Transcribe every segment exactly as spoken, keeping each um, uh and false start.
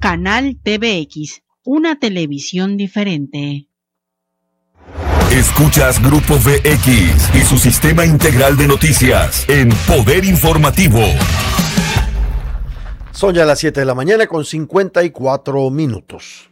Canal T V X, una televisión diferente. Escuchas Grupo V X y su sistema integral de noticias en Poder Informativo. Son ya las siete de la mañana con cincuenta y cuatro minutos.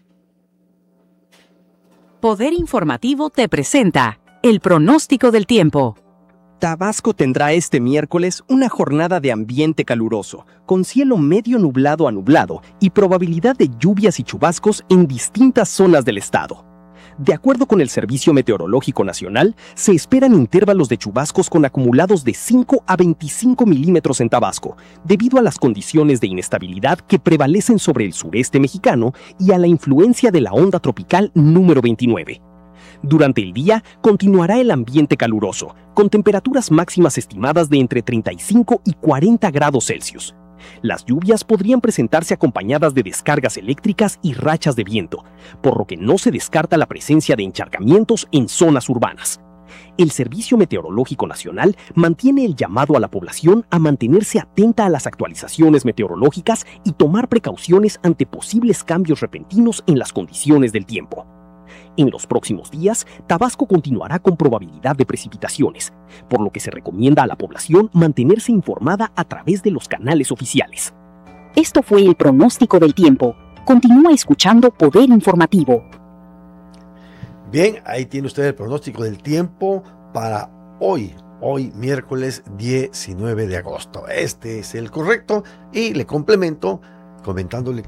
Poder Informativo te presenta el pronóstico del tiempo. Tabasco tendrá este miércoles una jornada de ambiente caluroso, con cielo medio nublado a nublado y probabilidad de lluvias y chubascos en distintas zonas del estado. De acuerdo con el Servicio Meteorológico Nacional, se esperan intervalos de chubascos con acumulados de cinco a veinticinco milímetros en Tabasco, debido a las condiciones de inestabilidad que prevalecen sobre el sureste mexicano y a la influencia de la onda tropical número veintinueve. Durante el día, continuará el ambiente caluroso, con temperaturas máximas estimadas de entre treinta y cinco y cuarenta grados Celsius. Las lluvias podrían presentarse acompañadas de descargas eléctricas y rachas de viento, por lo que no se descarta la presencia de encharcamientos en zonas urbanas. El Servicio Meteorológico Nacional mantiene el llamado a la población a mantenerse atenta a las actualizaciones meteorológicas y tomar precauciones ante posibles cambios repentinos en las condiciones del tiempo. En los próximos días, Tabasco continuará con probabilidad de precipitaciones, por lo que se recomienda a la población mantenerse informada a través de los canales oficiales. Esto fue el pronóstico del tiempo. Continúa escuchando Poder Informativo. Bien, ahí tiene usted el pronóstico del tiempo para hoy, hoy miércoles diecinueve de agosto. Este es el correcto y le complemento comentándole